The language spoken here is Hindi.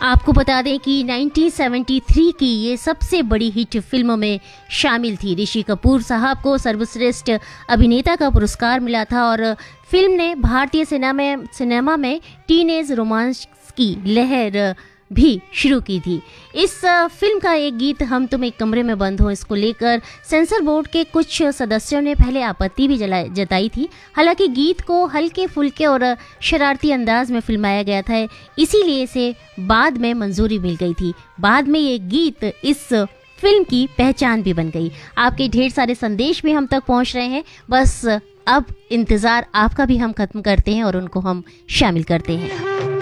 आपको बता दें कि 1973 की ये सबसे बड़ी हिट फिल्मों में शामिल थी। ऋषि कपूर साहब को सर्वश्रेष्ठ अभिनेता का पुरस्कार मिला था और फिल्म ने भारतीय सिनेमा में टीनेज रोमांस की लहर भी शुरू की थी। इस फिल्म का एक गीत हम तुम एक कमरे में बंद हो, इसको लेकर सेंसर बोर्ड के कुछ सदस्यों ने पहले आपत्ति भी जताई थी। हालांकि गीत को हल्के फुल्के और शरारती अंदाज में फिल्माया गया था, इसीलिए इसे बाद में मंजूरी मिल गई थी। बाद में ये गीत इस फिल्म की पहचान भी बन गई। आपके ढेर सारे संदेश भी हम तक पहुंच रहे हैं, बस अब इंतजार आपका भी हम खत्म करते हैं और उनको हम शामिल करते हैं।